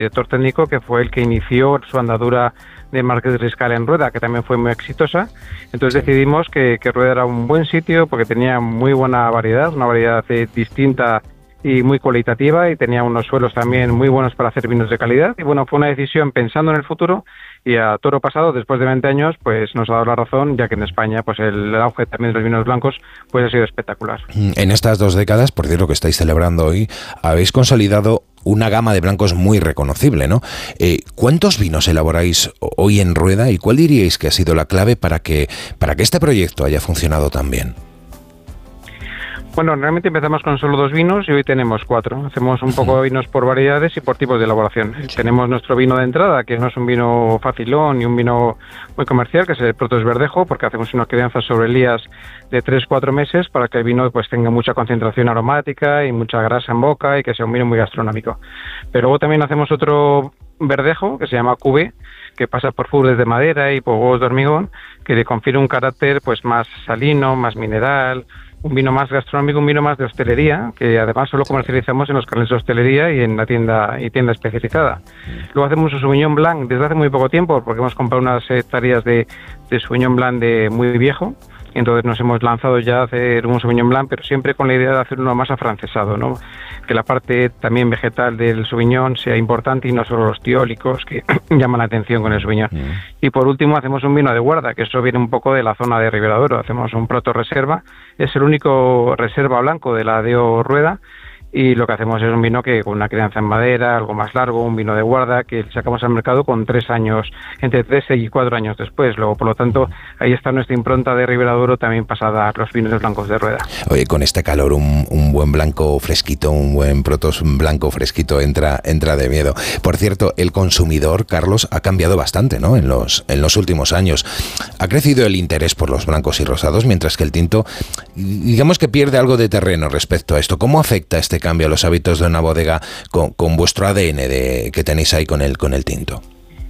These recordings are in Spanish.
director técnico, que fue el que inició su andadura de marketing riscal en Rueda, que también fue muy exitosa. Entonces decidimos que Rueda era un buen sitio porque tenía muy buena variedad, una variedad distinta y muy cualitativa, y tenía unos suelos también muy buenos para hacer vinos de calidad. Y bueno, fue una decisión pensando en el futuro, y a toro pasado, después de 20 años, pues nos ha dado la razón, ya que en España pues el auge también de los vinos blancos pues ha sido espectacular. En estas 2 décadas, por cierto, que estáis celebrando hoy, habéis consolidado una gama de blancos muy reconocible, ¿no? ¿Cuántos vinos elaboráis hoy en Rueda y cuál diríais que ha sido la clave para que este proyecto haya funcionado tan bien? Bueno, realmente empezamos con solo 2 vinos y hoy tenemos 4. Hacemos un poco de vinos por variedades y por tipos de elaboración. Tenemos nuestro vino de entrada, que no es un vino facilón ni un vino muy comercial, que es el Protos Verdejo, porque hacemos una crianza sobre lías de 3-4 meses para que el vino pues tenga mucha concentración aromática y mucha grasa en boca y que sea un vino muy gastronómico. Pero luego también hacemos otro verdejo que se llama Cuvée, que pasa por fubres de madera y por huevos de hormigón, que le confiere un carácter pues más salino, más mineral, un vino más gastronómico, un vino más de hostelería, que además solo comercializamos en los carnets de hostelería y en la tienda especializada. Luego hacemos un Sauvignon Blanc desde hace muy poco tiempo, porque hemos comprado unas hectáreas de Sauvignon Blanc de muy viejo. Entonces nos hemos lanzado ya a hacer un Sauvignon Blanc, pero siempre con la idea de hacer uno más afrancesado, ¿no? Que la parte también vegetal del Sauvignon sea importante y no solo los tiólicos que llaman la atención con el Sauvignon. Y por último hacemos un vino de guarda, que eso viene un poco de la zona de Ribera del Duero. Hacemos un Proto Reserva, es el único reserva blanco de la DO Rueda, y lo que hacemos es un vino que con una crianza en madera, algo más largo, un vino de guarda que sacamos al mercado con 3 años, entre 3 y 4 años después. Luego, por lo tanto, ahí está nuestra impronta de Ribera del Duero también pasada a los vinos blancos de Rueda. Oye, con este calor un buen blanco fresquito, un buen Protos blanco fresquito entra de miedo. Por cierto, el consumidor, Carlos, ha cambiado bastante, ¿no? En los últimos años. Ha crecido el interés por los blancos y rosados, mientras que el tinto, digamos que pierde algo de terreno respecto a esto. ¿Cómo afecta este cambio a los hábitos de una bodega con vuestro ADN que tenéis ahí con el tinto?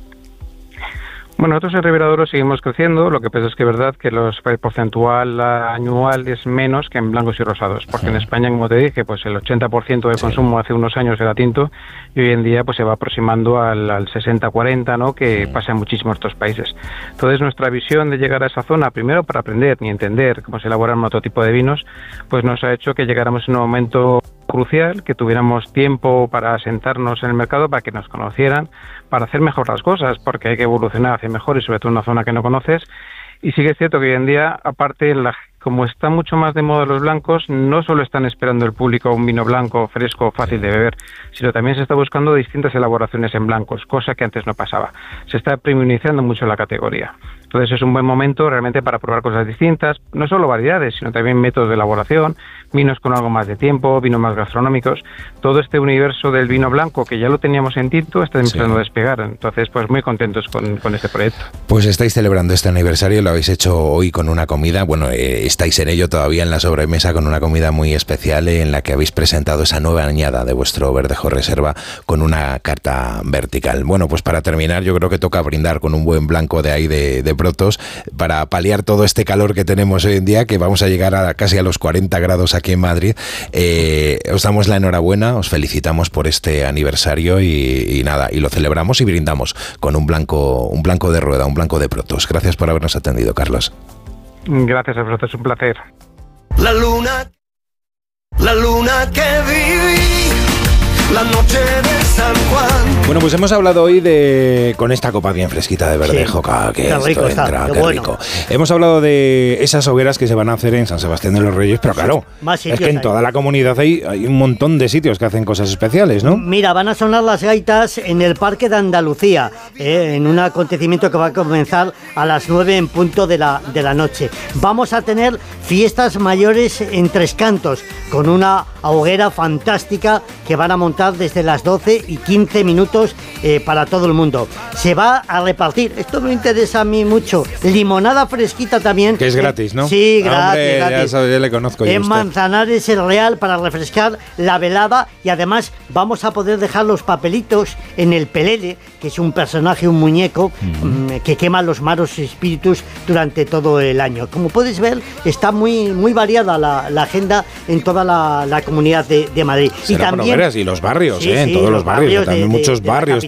Bueno, nosotros en Ribera del Duero seguimos creciendo, lo que pasa es que es verdad que el porcentual anual es menos que en blancos y rosados, porque en España, como te dije, pues el 80% del consumo hace unos años era tinto, y hoy en día pues se va aproximando al 60-40, ¿no? Que pasa en muchísimos otros países. Entonces nuestra visión de llegar a esa zona, primero para aprender y entender cómo se elaboran otro tipo de vinos, pues nos ha hecho que llegáramos en un momento crucial, que tuviéramos tiempo para sentarnos en el mercado, para que nos conocieran, para hacer mejor las cosas, porque hay que evolucionar hacia mejor y sobre todo en una zona que no conoces. Y sí que es cierto que hoy en día, aparte, como está mucho más de moda los blancos, no solo están esperando el público un vino blanco, fresco, fácil de beber, sino también se está buscando distintas elaboraciones en blancos, cosa que antes no pasaba. Se está premiumizando mucho la categoría. Entonces es un buen momento realmente para probar cosas distintas, no solo variedades, sino también métodos de elaboración, vinos con algo más de tiempo, vinos más gastronómicos. Todo este universo del vino blanco, que ya lo teníamos en tinto, está empezando a despegar. Entonces, pues muy contentos con este proyecto. Pues estáis celebrando este aniversario, lo habéis hecho hoy con una comida, bueno, estáis en ello todavía en la sobremesa con una comida muy especial en la que habéis presentado esa nueva añada de vuestro Verdejo Reserva con una carta vertical. Bueno, pues para terminar, yo creo que toca brindar con un buen blanco de ahí de Protos para paliar todo este calor que tenemos hoy en día, que vamos a llegar casi a los 40 grados aquí en Madrid. Os damos la enhorabuena, os felicitamos por este aniversario y nada, y lo celebramos y brindamos con un blanco de Rueda, un blanco de Protos. Gracias por habernos atendido, Carlos. Gracias a vosotros, un placer. La luna que viví, la noche de San Juan. Bueno, pues hemos hablado hoy con esta copa bien fresquita de verdejo, que esto rico entra, qué bueno. Rico. Hemos hablado de esas hogueras que se van a hacer en San Sebastián de los Reyes, pero claro, es que en toda la comunidad hay un montón de sitios que hacen cosas especiales, ¿no? Mira, van a sonar las gaitas en el Parque de Andalucía, en un acontecimiento que va a comenzar a las 9 en punto de la noche. Vamos a tener fiestas mayores en Tres Cantos, con una hoguera fantástica que van a montar desde las 12 y 15 minutos para todo el mundo. Se va a repartir, esto me interesa a mí mucho, limonada fresquita también. Que es gratis, ¿no? Sí, gratis. Ya le conozco. En Manzanares el Real para refrescar la velada, y además vamos a poder dejar los papelitos en el pelele, que es un personaje, un muñeco que quema los malos espíritus durante todo el año. Como puedes ver, está muy variada la agenda en toda la comunidad de Madrid. Y también y los barrios, en todos los barrios, también muchos barrios